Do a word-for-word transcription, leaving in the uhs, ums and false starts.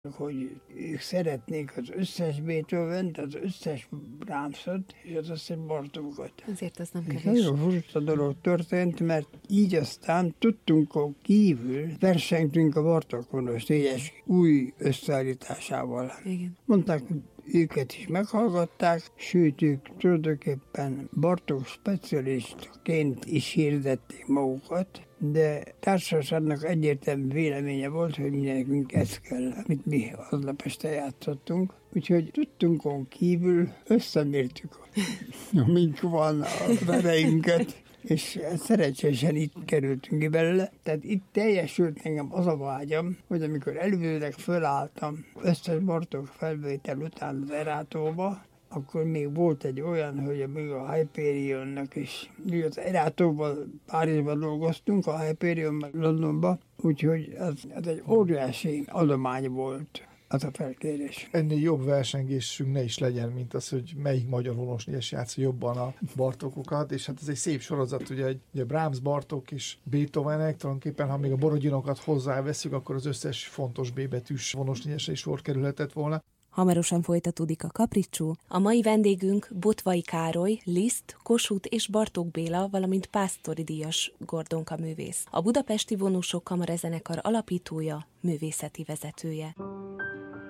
hogy ők szeretnék az összes Beethovent, az összes Brahmsot és az összes Bartókot. Azért az nem És kevés. nagyon furcsa dolog történt, mert így aztán tudtunk a kívül, versengtünk a Bartók vonos négyes új összeállításával. Igen. Mondták, hogy őket is meghallgatták, sőt, ők tulajdonképpen Bartók specialistaként is hirdették magukat, de társaságnak egyértelmű véleménye volt, hogy nekünk ez kell, amit mi aznap este játszottunk. Úgyhogy tudtunkon kívül összemértük, amink van az erejünket, és szerencsésen itt kerültünk ki belőle. Tehát itt teljesült engem az a vágyam, hogy amikor előzőleg fölálltam összes Bartók felvétel után az Erátóba, akkor még volt egy olyan, hogy még a Hyperionnak is, mi az Erátóban, Párizsban dolgoztunk, a Hyperion meg Londonban, úgyhogy az, az egy óriási adomány volt az a felkérés. Ennél jobb versengésünk ne is legyen, mint az, hogy melyik magyar vonosnégyes játsza jobban a Bartókokat, és hát ez egy szép sorozat, ugye, ugye Brahms, Bartók és Beethovenek, tulajdonképpen ha még a Borodinokat hozzáveszünk, akkor az összes fontos B betűs vonosnégyesre is sor kerülhetett volna. Hamarosan folytatódik a Kapricsó. A mai vendégünk Botway Károly, Liszt, Kossuth és Bartók Béla, valamint Pásztori díjas Gordonka művész. A Budapesti Vonósok Kamarazenekar alapítója, művészeti vezetője.